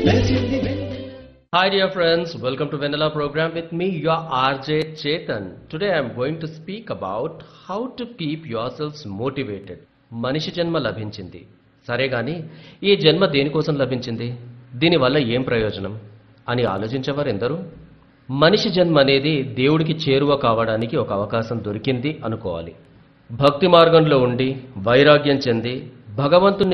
Hi dear friends, welcome to Vanilla program with me, your RJ Chetan. Today I am going to speak about how to keep yourselves motivated. మనిషి జన్మ లభించింది సరే గాని ఈ జన్మ దేనికోసం లభించింది దీనివల్ల ఏం ప్రయోజనం అని ఆలోచించేవారు ఎందరూ మనిషి జన్మ అనేది దేవుడికి చేరువ కావడానికి ఒక అవకాశం దొరికింది అనుకోవాలి భక్తి మార్గంలో ఉండి వైరాగ్యం చెంది భగవంతుణ్ణి